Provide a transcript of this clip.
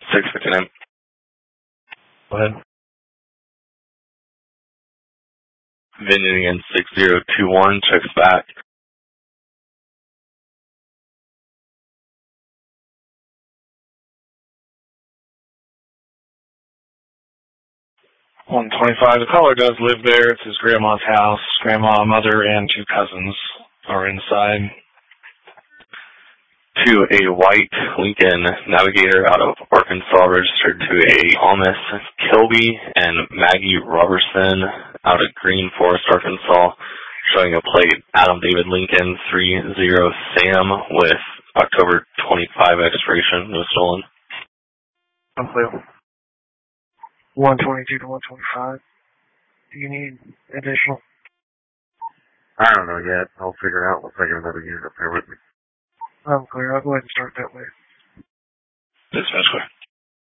659. Go ahead. VIN again 6021, checks back. $125. The caller does live there. It's his grandma's house. Grandma, mother, and 2 cousins are inside. To a white Lincoln Navigator out of Arkansas, registered to a Thomas Kilby and Maggie Robertson out of Green Forest, Arkansas, showing a plate Adam David Lincoln 30 Sam with October 25 expiration. No stolen. Unclear. 122 to 125. Do you need additional? I don't know yet. I'll figure it out once I get another unit up here with me. I'm clear. I'll go ahead and start that way. Dispatch clear.